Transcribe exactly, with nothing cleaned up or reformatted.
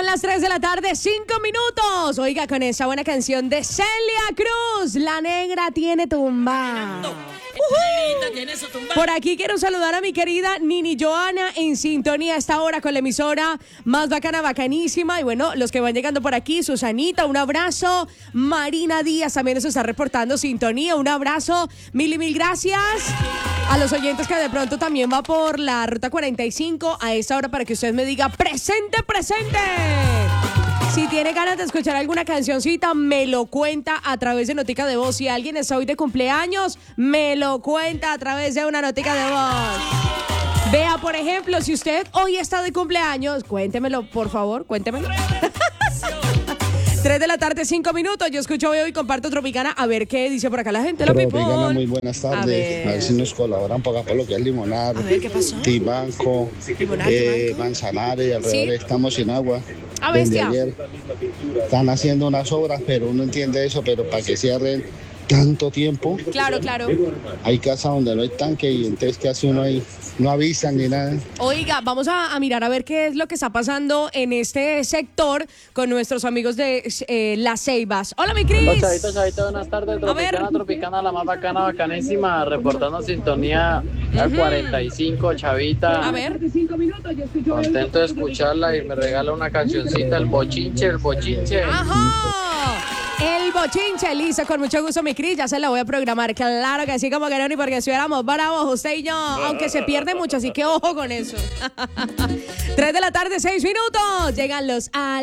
las tres de la tarde, cinco minutos. Oiga, con esa buena canción de Celia Cruz, La Negra tiene tumba. Uh-huh. Por aquí quiero saludar a mi querida Nini Joana en sintonía a esta hora con la emisora más bacana, bacanísima. Y bueno, los que van llegando por aquí, Susanita, un abrazo. Marina Díaz también nos está reportando sintonía, un abrazo. Mil y mil gracias a los oyentes que de pronto también va por la ruta cuarenta y cinco a esta hora para que usted me diga presente, presente. Si tiene ganas de escuchar alguna cancioncita, me lo cuenta a través de notica de voz. Si alguien está hoy de cumpleaños, me lo cuenta a través de una notica de voz. Vea, por ejemplo, si usted hoy está de cumpleaños, cuéntemelo, por favor, cuéntemelo. tres de la tarde, cinco minutos. Yo escucho hoy y comparto Tropicana. A ver qué dice por acá la gente. La Tropicana, muy buenas tardes. A ver, a ver si nos colaboran para acá por lo que es Limonar. A ver, ¿qué pasó? Tibanco, Limonar, eh, Tibanco. Manzanares, alrededor ¿Sí? Estamos sin agua. A Desde bestia. ayer están haciendo unas obras, pero uno entiende eso, pero para que cierren tanto tiempo. Claro, claro. Hay casas donde no hay tanque y entonces ¿qué hace uno ahí? No avisan ni nada. Oiga, vamos a, a mirar a ver qué es lo que está pasando en este sector con nuestros amigos de eh, Las Ceibas. Hola, mi Cris. Hola, chavito, chavito, buenas tardes. A ver. Tropicana, Tropicana, la más bacana, bacanísima, reportando sintonía al cuarenta y cinco, chavita. A ver. Contento de escucharla y me regala una cancioncita, el bochinche, el bochinche. ¡Ajá! El bochinche, listo, con mucho gusto, mi Cris, ya se la voy a programar, claro que sí, como que no, ni porque estuviéramos bravos, usted y yo, aunque se pierde mucho, así que ojo con eso. tres de la tarde, seis minutos, llegan los al